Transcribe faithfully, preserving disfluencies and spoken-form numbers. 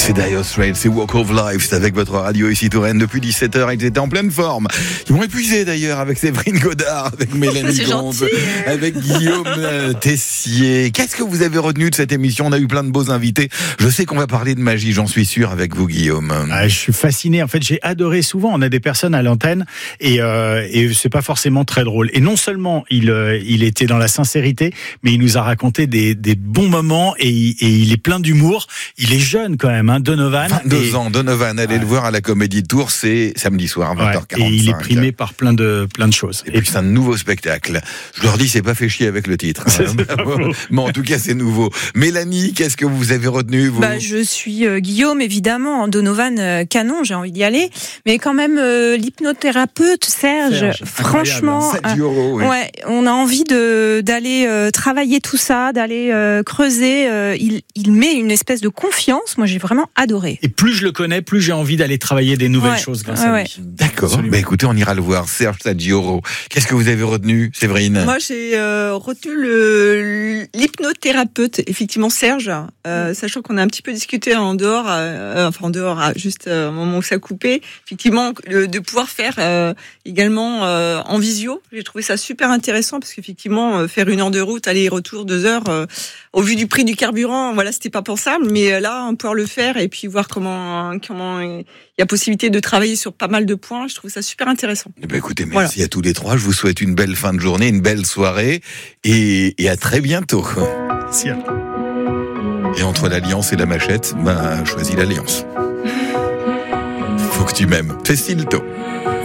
C'est Dire Straits, c'est Walk of Life, c'est avec votre radio ici Touraine depuis dix-sept heures. Ils étaient en pleine forme. Ils m'ont épuisé d'ailleurs avec Séverine Godard, avec Mélanie Combe, avec Guillaume Tessier. Qu'est-ce que vous avez retenu de cette émission? On a eu plein de beaux invités. Je sais qu'on va parler de magie, j'en suis sûr, avec vous Guillaume. Ah, je suis fasciné. En fait, j'ai adoré. Souvent, on a des personnes à l'antenne et, euh, et c'est pas forcément très drôle. Et non seulement il, euh, il était dans la sincérité, mais il nous a raconté des, des bons moments et, et il est plein d'humour. Il est jeune quand même, hein, Donovan. vingt-deux et... ans, Donovan. Allez ouais. le voir à la Comédie de Tours, c'est samedi soir, vingt heures quarante-cinq. Ouais, et il est primé par plein de, plein de choses. Et, et puis c'est un nouveau spectacle. Je leur dis, c'est pas fait chier avec le titre. Hein. Mais en tout cas, c'est nouveau. Mélanie, qu'est-ce que vous avez retenu, vous? Bah, je suis euh, Guillaume, évidemment. Donovan, euh, canon, j'ai envie d'y aller. Mais quand même, euh, l'hypnothérapeute Serge, Serge franchement, euh, Euro, oui. ouais, on a envie de d'aller euh, travailler tout ça, d'aller euh, creuser. Euh, il, il met une espèce de confiance. Moi, j'ai vraiment adoré. Et plus je le connais, plus j'ai envie d'aller travailler des nouvelles ouais. choses grâce ouais, à ouais. lui. D'accord. Bah, écoutez, on ira le voir. Serge Saggioro. Qu'est-ce que vous avez retenu, Séverine? Moi, j'ai euh, retenu le, l'hypnothérapeute, effectivement, Serge, euh, sachant qu'on a un petit peu discuté en dehors, euh, enfin en dehors, juste euh, au moment où ça coupait. Effectivement, le, de pouvoir faire euh, également euh, en visio, j'ai trouvé ça super intéressant parce qu'effectivement, euh, faire une heure de route, aller-retour, deux heures, euh, au vu du prix du carburant, voilà, c'était pas pensable. Mais là, pouvoir le faire et puis voir comment comment il y a possibilité de travailler sur pas mal de points, je trouve ça super intéressant. Eh ben écoutez, merci voilà. à tous les trois. Je vous souhaite une belle fin de journée, une belle soirée et, et à très bientôt. Merci. Et entre l'alliance et la machette, ben choisis l'alliance. Faut que tu m'aimes. Fais Stilto.